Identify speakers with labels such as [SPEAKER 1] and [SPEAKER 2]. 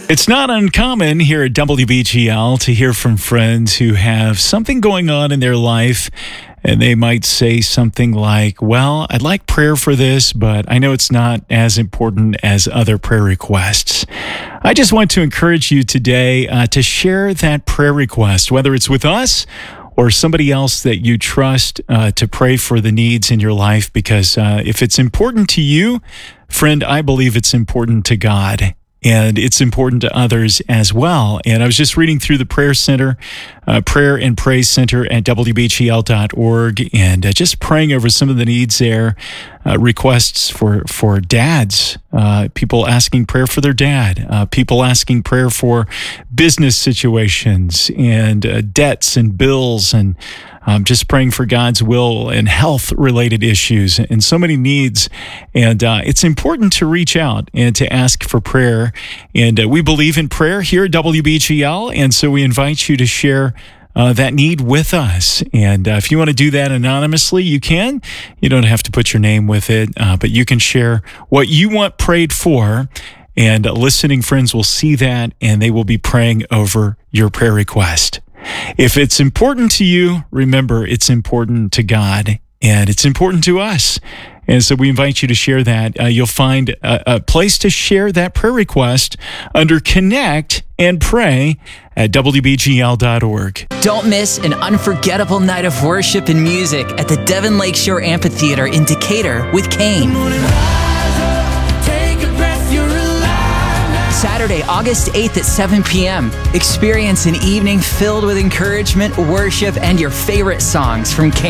[SPEAKER 1] It's not uncommon here at WBGL to hear from friends who have something going on in their life, and they might say something like, well, I'd like prayer for this, but I know it's not as important as other prayer requests. I just want to encourage you today to share that prayer request, whether it's with us or somebody else that you trust to pray for the needs in your life, because if it's important to you, friend, I believe it's important to God. And it's important to others as well. And I was just reading through the Prayer Center, Prayer and Praise Center at WBGL.org, and just praying over some of the needs there, requests for dads, people asking prayer for their dad, people asking prayer for business situations and debts and bills, and just praying for God's will and health-related issues and so many needs. And it's important to reach out and to ask for prayer. And we believe in prayer here at WBGL, and so we invite you to share that need with us. And if you want to do that anonymously, you can. You don't have to put your name with it, but you can share what you want prayed for. And listening friends will see that, and they will be praying over your prayer request. If it's important to you, remember it's important to God, and it's important to us. And so we invite you to share that. You'll find a place to share that prayer request under Connect and Pray at WBGL.org.
[SPEAKER 2] Don't miss an unforgettable night of worship and music at the Devon Lakeshore Amphitheater in Decatur with Kane. Saturday, August 8th at 7 p.m. Experience an evening filled with encouragement, worship, and your favorite songs from Kane.